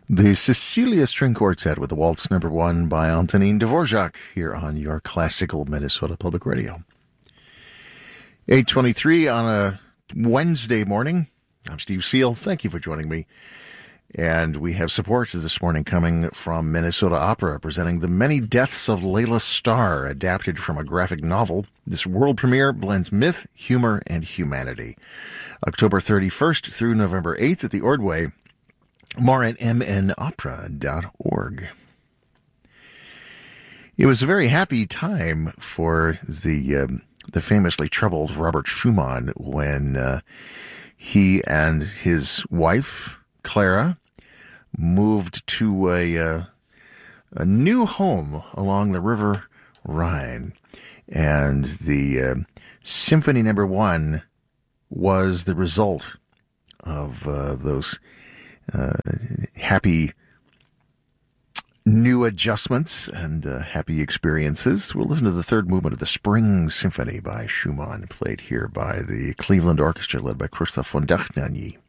The Cecilia String Quartet with the Waltz Number 1 by Antonin Dvorak here on your classical Minnesota Public Radio. 8:23 on a Wednesday morning. I'm Steve Seal. Thank you for joining me. And we have support this morning coming from Minnesota Opera, presenting The Many Deaths of Layla Starr, adapted from a graphic novel. This world premiere blends myth, humor, and humanity. October 31st through November 8th at the Ordway. More at mnopera.org. It was a very happy time for the famously troubled Robert Schumann when he and his wife, Clara, moved to a new home along the River Rhine. And the Symphony Number 1 was the result of those happy new adjustments and happy experiences. We'll listen to the third movement of the Spring Symphony by Schumann, played here by the Cleveland Orchestra led by Christoph von Dohnanyi.